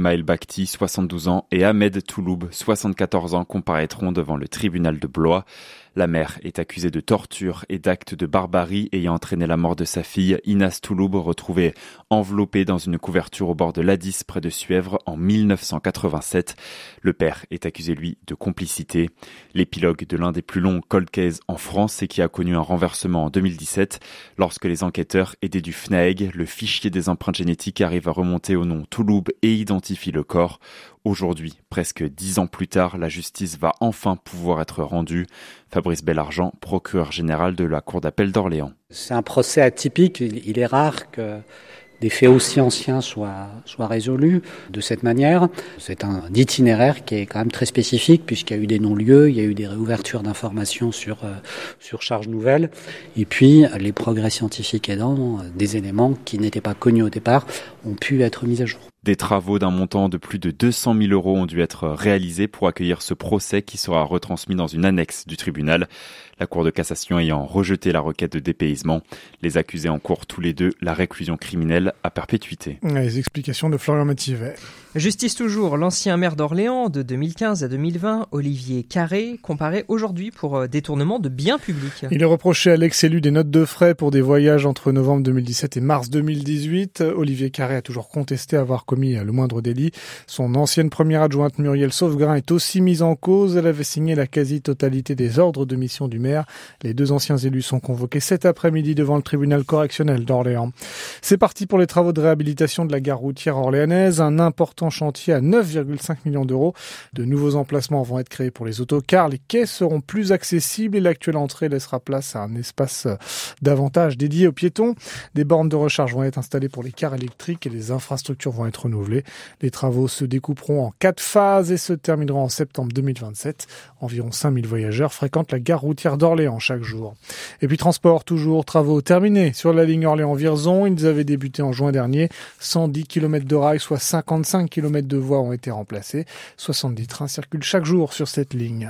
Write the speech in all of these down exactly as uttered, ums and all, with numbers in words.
Oussama El Bakhti, soixante-douze ans, et Ahmed Touloub, soixante-quatorze ans, comparaîtront devant le tribunal de Blois. La mère est accusée de torture et d'actes de barbarie ayant entraîné la mort de sa fille, Inas Touloub, retrouvée enveloppée dans une couverture au bord de l'Addis près de Suèvre en mille neuf cent quatre-vingt-sept. Le père est accusé, lui, de complicité. L'épilogue de l'un des plus longs cold cases en France et qui a connu un renversement en deux mille dix-sept, lorsque les enquêteurs aidés du F N A E G, le fichier des empreintes génétiques, arrivent à remonter au nom Touloub et identifient le corps. Aujourd'hui, presque dix ans plus tard, la justice va enfin pouvoir être rendue. Fabrice Bellargent, procureur général de la Cour d'appel d'Orléans. C'est un procès atypique. Il est rare que des faits aussi anciens soient, soient résolus de cette manière. C'est un itinéraire qui est quand même très spécifique puisqu'il y a eu des non-lieux, il y a eu des réouvertures d'informations sur, euh, sur charges nouvelles. Et puis, les progrès scientifiques aidant, des éléments qui n'étaient pas connus au départ ont pu être mis à jour. Des travaux d'un montant de plus de deux cent mille euros ont dû être réalisés pour accueillir ce procès qui sera retransmis dans une annexe du tribunal. La Cour de cassation ayant rejeté la requête de dépaysement, les accusés encourent tous les deux la réclusion criminelle à perpétuité. Les explications de Florian Métivet. Justice toujours, l'ancien maire d'Orléans de deux mille quinze à deux mille vingt, Olivier Carré, comparé aujourd'hui pour détournement de biens publics. Il est reproché à l'ex-élu des notes de frais pour des voyages entre novembre deux mille dix-sept et mars deux mille dix-huit. Olivier Carré a toujours contesté avoir commis le moindre délit. Son ancienne première adjointe Muriel Sauvegrain est aussi mise en cause. Elle avait signé la quasi-totalité des ordres de mission du maire. Les deux anciens élus sont convoqués cet après-midi devant le tribunal correctionnel d'Orléans. C'est parti pour les travaux de réhabilitation de la gare routière orléanaise. Un important chantier à neuf virgule cinq millions d'euros. De nouveaux emplacements vont être créés pour les autocars. Les quais seront plus accessibles et l'actuelle entrée laissera place à un espace davantage dédié aux piétons. Des bornes de recharge vont être installées pour les cars électriques et les infrastructures vont être renouvelées. Les travaux se découperont en quatre phases et se termineront en septembre deux mille vingt-sept. Environ cinq mille voyageurs fréquentent la gare routière d'Orléans chaque jour. Et puis transport, toujours travaux terminés sur la ligne Orléans-Vierzon. Ils avaient débuté en juin dernier. cent dix kilomètres de rails, soit cinquante-cinq kilomètres de voies ont été remplacés. soixante-dix trains circulent chaque jour sur cette ligne.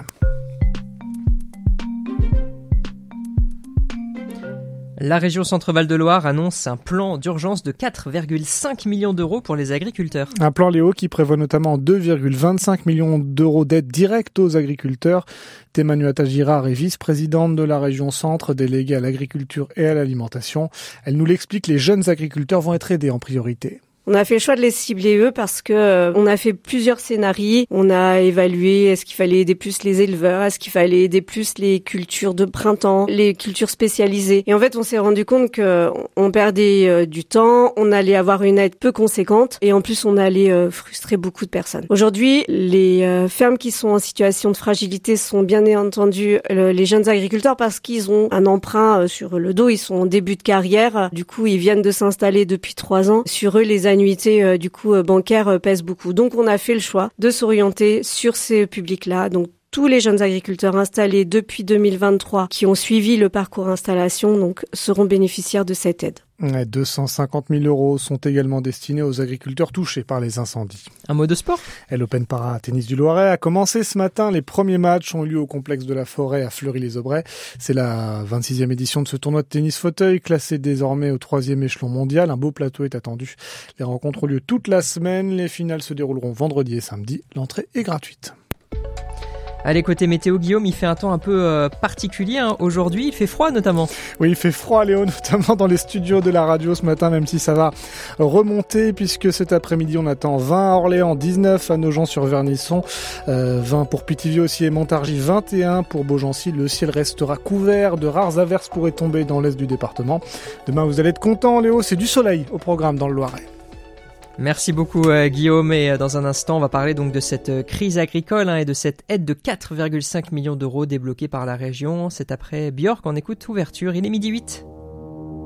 La région Centre-Val de Loire annonce un plan d'urgence de quatre virgule cinq millions d'euros pour les agriculteurs. Un plan Léo qui prévoit notamment deux virgule vingt-cinq millions d'euros d'aide directe aux agriculteurs. Emmanuata Girard est vice-présidente de la région Centre, déléguée à l'agriculture et à l'alimentation. Elle nous l'explique, les jeunes agriculteurs vont être aidés en priorité. On a fait le choix de les cibler eux parce que euh, on a fait plusieurs scénarios. On a évalué est-ce qu'il fallait aider plus les éleveurs, est-ce qu'il fallait aider plus les cultures de printemps, les cultures spécialisées. Et en fait, on s'est rendu compte que on perdait euh, du temps, on allait avoir une aide peu conséquente et en plus on allait euh, frustrer beaucoup de personnes. Aujourd'hui, les euh, fermes qui sont en situation de fragilité sont bien entendu euh, les jeunes agriculteurs parce qu'ils ont un emprunt euh, sur le dos, ils sont en début de carrière. Du coup, ils viennent de s'installer depuis trois ans. Sur eux, les années L'annuité euh, du coup euh, bancaire euh, pèse beaucoup. Donc on a fait le choix de s'orienter sur ces publics-là. Donc tous les jeunes agriculteurs installés depuis deux mille vingt-trois qui ont suivi le parcours installation donc seront bénéficiaires de cette aide. deux cent cinquante mille euros sont également destinés aux agriculteurs touchés par les incendies. Un mot de sport ? L'Open Para Tennis du Loiret a commencé ce matin. Les premiers matchs ont eu lieu au complexe de la Forêt à Fleury-les-Aubrais. C'est la vingt-sixième édition de ce tournoi de tennis fauteuil, classé désormais au troisième échelon mondial. Un beau plateau est attendu. Les rencontres ont lieu toute la semaine. Les finales se dérouleront vendredi et samedi. L'entrée est gratuite. Allez, côté météo, Guillaume, il fait un temps un peu euh, particulier hein. Aujourd'hui. Il fait froid notamment. Oui, il fait froid, Léo, notamment dans les studios de la radio ce matin, même si ça va remonter, puisque cet après-midi, on attend vingt à Orléans, dix-neuf à Nogent-sur-Vernisson, euh, vingt pour Pithiviers aussi et Montargis, vingt et un pour Beaugency. Le ciel restera couvert, de rares averses pourraient tomber dans l'est du département. Demain, vous allez être content, Léo, c'est du soleil au programme dans le Loiret. Merci beaucoup euh, Guillaume et euh, dans un instant on va parler donc de cette euh, crise agricole hein, et de cette aide de quatre virgule cinq millions d'euros débloquée par la région. C'est après Björk, on écoute Ouverture, il est midi huit.